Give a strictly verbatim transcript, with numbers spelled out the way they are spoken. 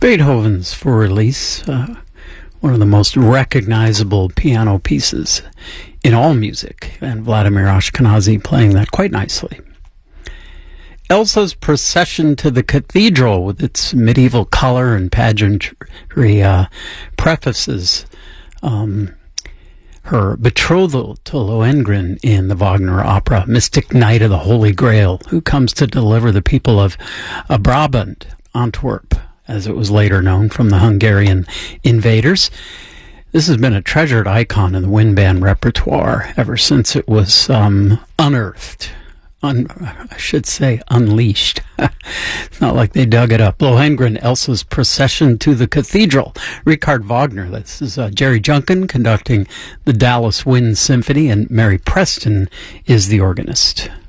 Beethoven's for release, uh, one of the most recognizable piano pieces in all music, and Vladimir Ashkenazy playing that quite nicely. Elsa's Procession to the Cathedral, with its medieval color and pageantry, uh, prefaces um, her betrothal to Lohengrin in the Wagner opera Mystic Knight of the Holy Grail, who comes to deliver the people of uh, Brabant, Antwerp, as it was later known, from the Hungarian invaders. This has been a treasured icon in the wind band repertoire ever since it was um, unearthed. Un, I should say unleashed. It's not like they dug it up. Lohengrin, Elsa's Procession to the Cathedral. Richard Wagner. This is uh, Jerry Junkin conducting the Dallas Wind Symphony, and Mary Preston is the organist.